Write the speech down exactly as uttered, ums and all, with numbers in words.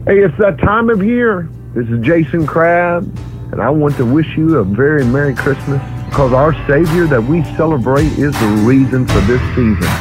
Hey, it's that time of year. This is Jason Crabb, and I want to wish you a very Merry Christmas because our Savior that we celebrate is the reason for this season.